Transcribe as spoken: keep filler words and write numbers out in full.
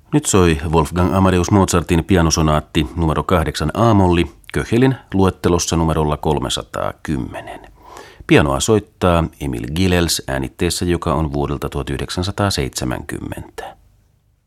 Nyt soi Wolfgang Amadeus Mozartin pianosonaatti numero kahdeksan A-molli Köchelin luettelossa numerolla kolmesataakymmenen. Pianoa soittaa Emil Gilels äänitteessä, joka on vuodelta tuhatyhdeksänsataaseitsemänkymmentä.